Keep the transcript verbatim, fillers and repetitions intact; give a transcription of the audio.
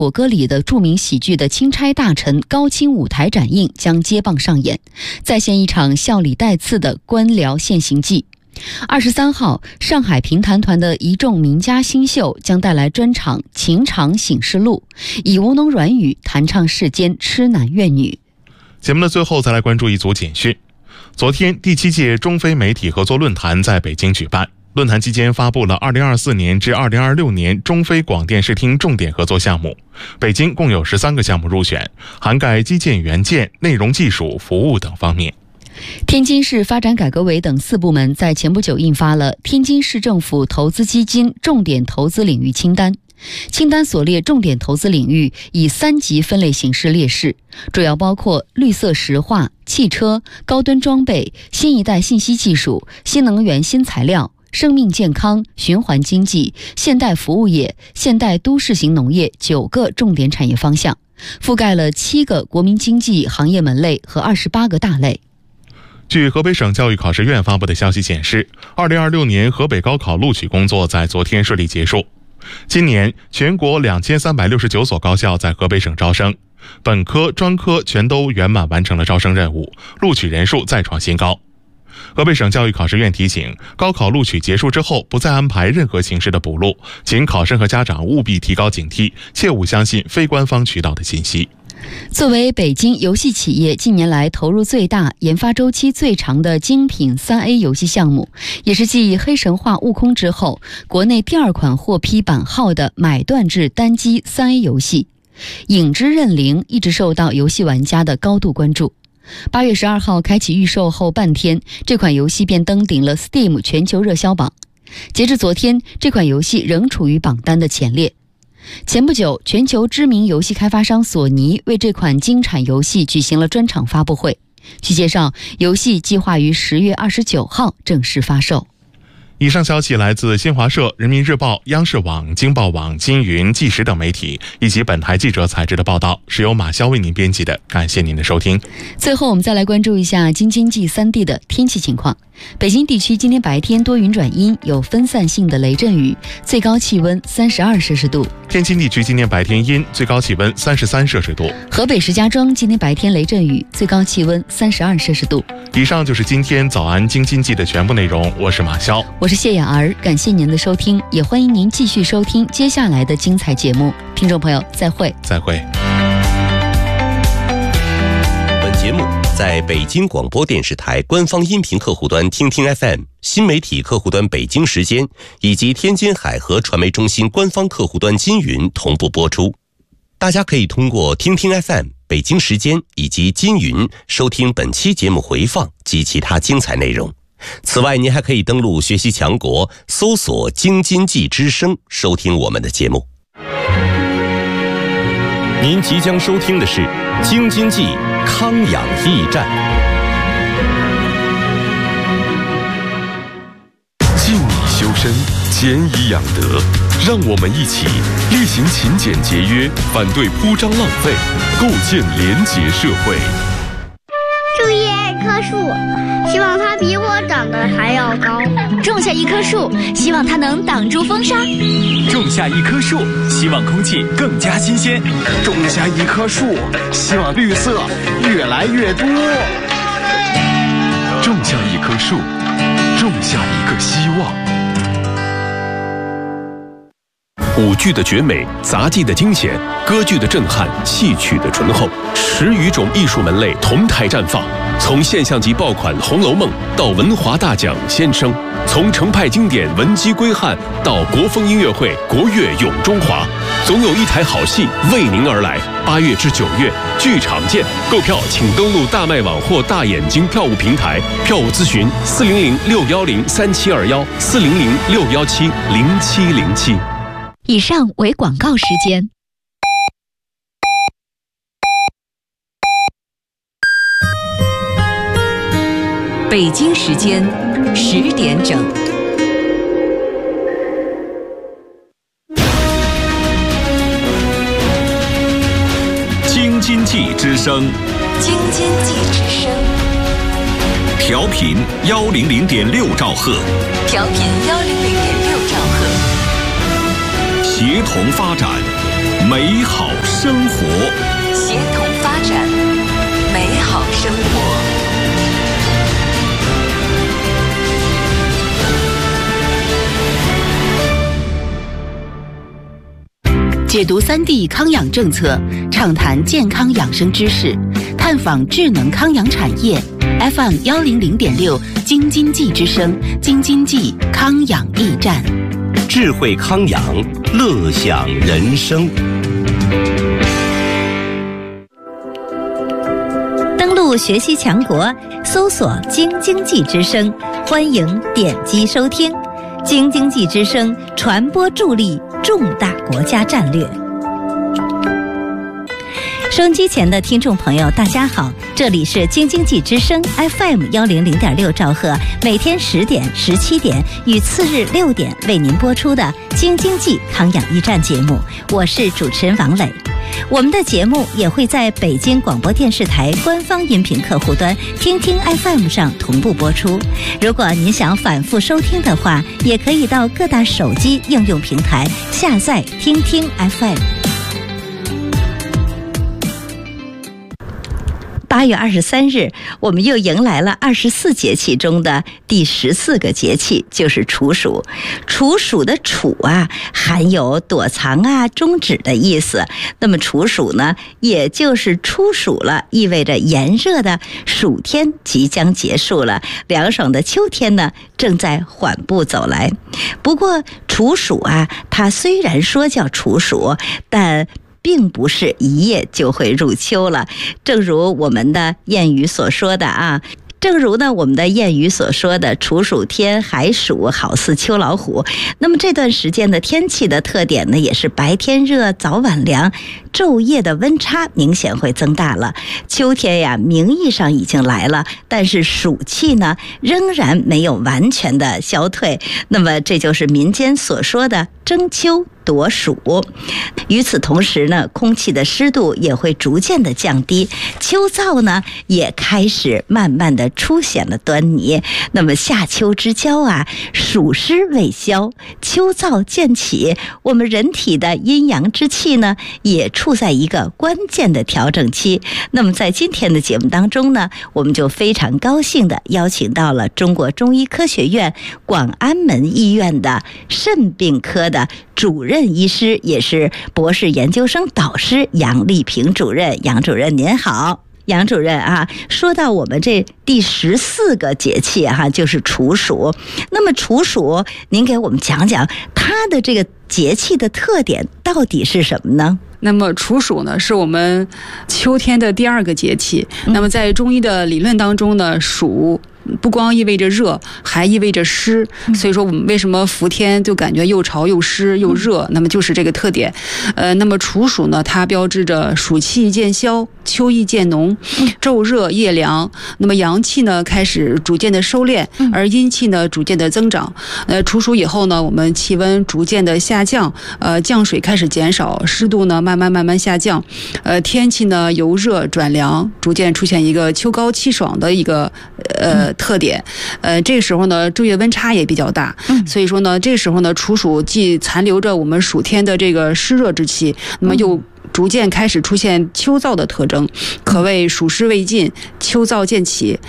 火歌里的著名喜剧的钦差大臣高清舞台展映将接棒上演，再现一场笑里带刺的官僚现形记。二十三号，上海评弹团的一众名家新秀将带来专场《情场醒世录》，以吴侬软语弹唱世间痴男怨女。 节目的最后，再来关注一组简讯。昨天，第七届中非媒体合作论坛在北京举办。论坛期间发布了二零二四年至二零二六年中非广电视厅重点合作项目，北京共有十三个项目入选，涵盖基建元件、内容技术、服务等方面。 天津市发展改革委等四部门在前不久印发了天津市政府投资基金重点投资领域清单，清单所列重点投资领域以三级分类形式列示，主要包括绿色石化、汽车、高端装备、新一代信息技术、新能源新材料、生命健康、循环经济、现代服务业、现代都市型农业九个重点产业方向，覆盖了七个国民经济行业门类和二十八个大类。 据河北省教育考试院发布的消息显示，二零二六年河北高考录取工作在昨天顺利结束。今年全国两千三百六十九所高校在河北省招生，本科、专科全都圆满完成了招生任务，录取人数再创新高。河北省教育考试院提醒，高考录取结束之后不再安排任何形式的补录，请考生和家长务必提高警惕，切勿相信非官方渠道的信息。 作为北京游戏企业近年来投入最大、研发周期最长的精品 三 A 游戏项目，也是继黑神话、悟空之后国内第二款获批版号的买断制单机 三 A 游戏，影之刃灵一直受到游戏玩家的高度关注。八月十二号开启预售后半天，这款游戏便登顶了 Steam 全球热销榜。截至昨天，这款游戏仍处于榜单的前列。前不久，全球知名游戏开发商索尼为这款精产游戏举行了专场发布会。据介绍，游戏计划于十月二十九号正式发售。 以上消息来自新华社、人民日报、央视网、京报网、金云、纪实等媒体，以及本台记者采制的报道，是由马潇为您编辑的。感谢您的收听。 最后，我们再来关注一下京津冀三地的天气情况。北京地区今天白天多云转阴，有分散性的雷阵雨，最高气温三十二摄氏度。 天津地区今天白天阴，最高气温三十三摄氏度。 河北石家庄今天白天雷阵雨，最高气温三十二摄氏度。 以上就是今天早安京津冀的全部内容，我是马潇， 我是谢雅儿，感谢您的收听，也欢迎您继续收听接下来的精彩节目。听众朋友，再会。 再会。 本节目在北京广播电视台官方音频客户端听听 F M、 新媒体客户端北京时间以及天津海河传媒中心官方客户端金云同步播出。大家可以通过听听 F M、 北京时间以及金云收听本期节目回放及其他精彩内容。此外，您还可以登录学习强国，搜索京津冀之声，收听我们的节目。您即将收听的是京津冀康养驿站。 静以修身，俭以养德，让我们一起力行勤俭节约，反对铺张浪费，构建廉洁社会。 注意爱棵树，希望它比我长得还要高。 种下一棵树，希望它能挡住风沙。 种下一棵树，希望空气更加新鲜。 种下一棵树，希望绿色越来越多。 种下一棵树，种下一个希望。舞剧的绝美，杂技的惊险，歌剧的震撼，戏曲的醇厚，十余种艺术门类同台绽放。从现象级爆款《红楼梦》到文华大奖《先生》，从程派经典《文姬归汉》到国风音乐会《国乐咏中华》，总有一台好戏为您而来。八月至九月，剧场见！购票请登录大麦网或大眼睛票务平台，票务咨询四零零六幺零三七二幺四零零六幺七零七零七。 以上为广告时间。北京时间十点整。 京津冀之声， 京津冀之声， 调频幺零零点六兆赫， 调频幺零零点六兆赫， 协同发展， 美好生活， 协同发展，美好生活。 解读三 D 康养政策，畅谈健康养生知识，探访智能康养产业。F M 幺零零点六，京津冀之声，京津冀康养驿站， 智慧康养，乐享人生。 登录学习强国，搜索京津冀之声，欢迎点击收听。京津冀之声传播助力重大国家战略。收音机前的听众朋友，大家好，这里是京津冀之声 F M 幺零零点六兆赫，每天十点、十七点与次日六点为您播出的京津冀康养驿站节目，我是主持人王磊。我们的节目也会在北京广播电视台官方音频客户端听听 F M 上同步播出。如果您想反复收听的话，也可以到各大手机应用平台下载听听 F M。八月二十三日，我们又迎来了二十四节气中的第十四个节气，就是处暑。处暑的处啊，含有躲藏啊、终止的意思。那么处暑呢，也就是初暑了，意味着炎热的暑天即将结束了，凉爽的秋天呢，正在缓步走来。不过处暑啊，它虽然说叫处暑，但并不是一夜就会入秋了，正如我们的谚语所说的啊，正如呢我们的谚语所说的，处暑天还暑，好似秋老虎。那么这段时间的天气的特点呢，也是白天热，早晚凉，昼夜的温差明显会增大了。秋天呀，名义上已经来了，但是暑气呢，仍然没有完全的消退。那么这就是民间所说的争秋躲暑。与此同时呢，空气的湿度也会逐渐的降低，秋燥呢也开始慢慢的出现了端倪。那么夏秋之交啊，暑湿未消，秋燥渐起，我们人体的阴阳之气呢也处在一个关键的调整期。那么在今天的节目当中呢，我们就非常高兴的邀请到了中国中医科学院广安门医院的肾病科的主任医师，也是博士研究生导师杨丽萍主任。杨主任您好。杨主任啊，说到我们这第十四个节气哈、啊，就是处暑。那么处暑，您给我们讲讲它的这个节气的特点到底是什么呢？ 那么处暑呢，是我们秋天的第二个节气。嗯、那么在中医的理论当中呢，暑不光意味着热，还意味着湿。所以说我们为什么伏天就感觉又潮又湿又热，那么就是这个特点。呃，那么处暑呢，它标志着暑气渐消，秋意渐浓，昼热夜凉。那么阳气呢开始逐渐的收敛，而阴气呢逐渐的增长。呃，处暑以后呢，我们气温逐渐的下降，呃，降水开始减少，湿度呢慢慢慢慢下降，呃，天气呢由热转凉，逐渐出现一个秋高气爽的一个呃特点。呃，这个时候呢，昼夜温差也比较大，所以说呢，这个时候呢，处暑既残留着我们暑天的这个湿热之气，那么又逐渐开始出现秋燥的特征，可谓暑湿未尽，秋燥渐起。